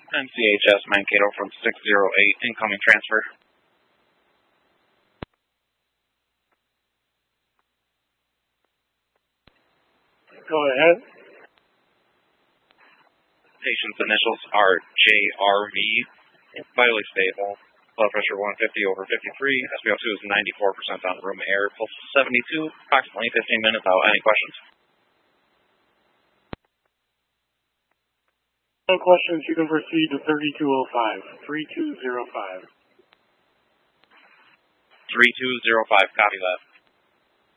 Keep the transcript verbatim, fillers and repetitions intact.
M C H S Mankato from six zero eight, incoming transfer. Go ahead. Patient's initials are J R V, vitally stable, blood pressure one fifty over fifty-three, S p O two is ninety-four percent on room air, pulse seventy-two, approximately fifteen minutes out. Any questions? No questions, you can proceed to thirty-two oh five, thirty-two oh five. thirty-two oh five, copy that.